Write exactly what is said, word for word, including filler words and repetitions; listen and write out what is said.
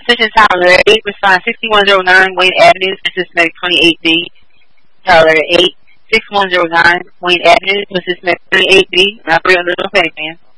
Position Tower Letter eight, respond sixty-one oh nine Wayne Avenue, Systematic twenty-eight B. Tower Letter eight, sixty-one oh nine Wayne Avenue, Systematic twenty-eight B. And operate under the panic plan.